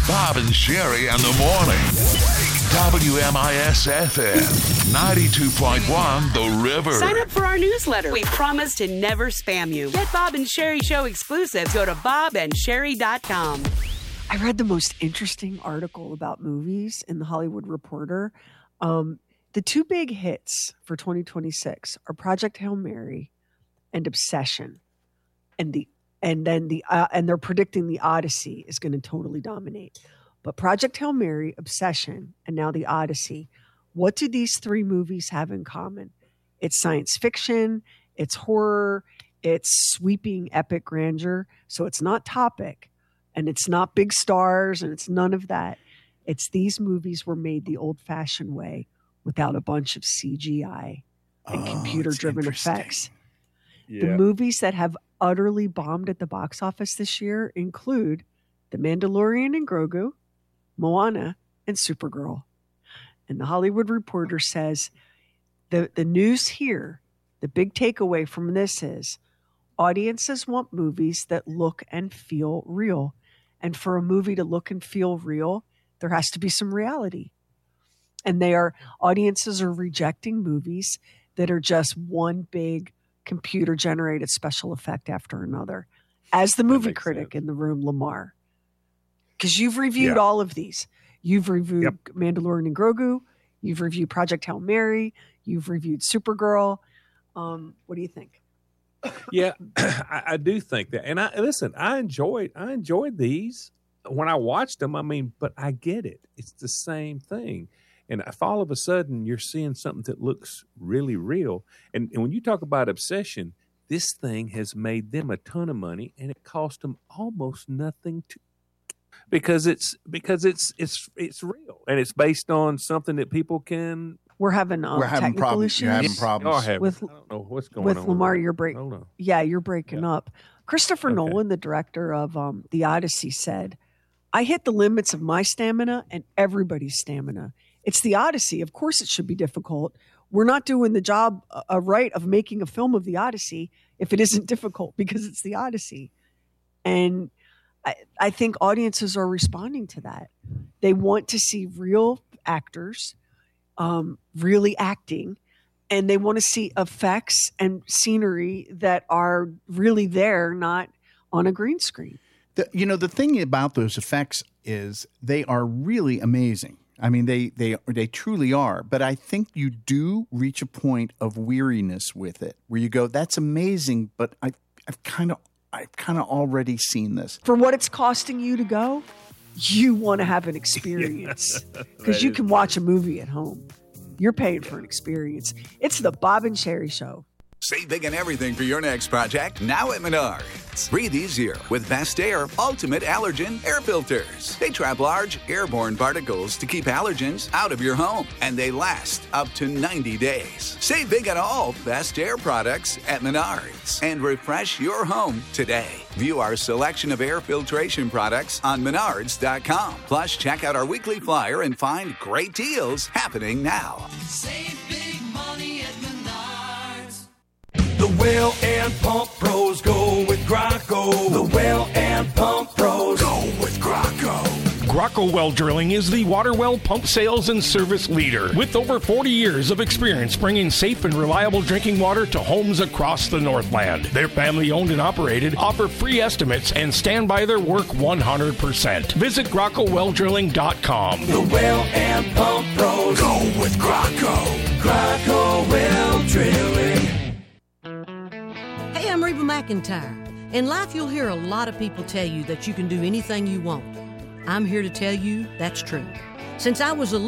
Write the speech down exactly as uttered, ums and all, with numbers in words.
Bob and Sherry in the morning. W M I S F M, ninety-two point one, The River. Sign up for our newsletter. We promise to never spam you. Get Bob and Sherry Show exclusives. Go to bob and sherry dot com. I read the most interesting article about movies in the Hollywood Reporter. Um, the two big hits for twenty twenty-six are Project Hail Mary and Obsession, and the and then the uh, and they're predicting the Odyssey is going to totally dominate. But Project Hail Mary, Obsession, and now the Odyssey. What do these three movies have in common? It's science fiction, it's horror, it's sweeping epic grandeur. So it's not topic, and it's not big stars, and it's none of that. It's these movies were made the old-fashioned way without a bunch of C G I and Oh, computer-driven it's interesting. effects. Yeah. The movies that have utterly bombed at the box office this year include The Mandalorian and Grogu, Moana, and Supergirl. And the Hollywood Reporter says the, the news here, the big takeaway from this is audiences want movies that look and feel real. And for a movie to look and feel real, there has to be some reality. And they are audiences are rejecting movies that are just one big computer generated special effect after another. As the movie critic sense. in the room, Lamar, because you've reviewed Yeah. all of these. You've reviewed Yep. Mandalorian and Grogu. You've reviewed Project Hail Mary. You've reviewed Supergirl. Um, what do you think? Yeah, I, I do think that. And I listen, I enjoyed I enjoyed these when I watched them. I mean, but I get it. It's the same thing. And if all of a sudden you're seeing something that looks really real, and, and when you talk about Obsession, this thing has made them a ton of money, and it cost them almost nothing to, because it's because it's it's it's real, and it's based on something that people can. We're having um, We're having technical problems. issues. You're having Y'all problems. have, With- I don't know what's going with on Lamar, there. you're break- Hold on. Yeah, you're breaking Yeah. up. Christopher Okay. Nolan, the director of um, The Odyssey, said, I hit the limits of my stamina and everybody's stamina. It's The Odyssey. Of course it should be difficult. We're not doing the job uh, right of making a film of The Odyssey if it isn't difficult, because it's The Odyssey. And I, I think audiences are responding to that. They want to see real actors um, really acting, and they want to see effects and scenery that are really there, not on a green screen. The, you know, the thing about those effects is they are really amazing. I mean, they they they truly are. But I think you do reach a point of weariness with it, where you go, "That's amazing," but I, I've kind of I've kind of already seen this. For what it's costing you to go, you want to have an experience, because you is can watch a movie at home. You're paying for an experience. It's the Bob and Sherry Show. Save big on everything for your next project now at Menards. Breathe easier with Best Air Ultimate Allergen Air Filters. They trap large airborne particles to keep allergens out of your home, and they last up to ninety days. Save big on all Best Air products at Menards and refresh your home today. View our selection of air filtration products on menards dot com. Plus, check out our weekly flyer and find great deals happening now. Save big money at Menards. The well and pump pros go with Graco. The well and pump pros go with Graco. Graco Well Drilling is the water well pump sales and service leader with over forty years of experience bringing safe and reliable drinking water to homes across the Northland. They're family owned and operated, offer free estimates, and stand by their work one hundred percent. Visit Graco Well Drilling dot com. The well and pump pros go with Graco. Graco Well Drilling. Hey, I'm Reba McEntire. In life, you'll hear a lot of people tell you that you can do anything you want. I'm here to tell you that's true. Since I was a